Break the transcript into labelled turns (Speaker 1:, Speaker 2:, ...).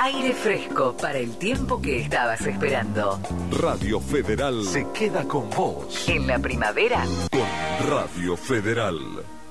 Speaker 1: Aire fresco para el tiempo que estabas esperando.
Speaker 2: Radio Federal se queda con vos.
Speaker 1: En la primavera.
Speaker 2: Con Radio Federal.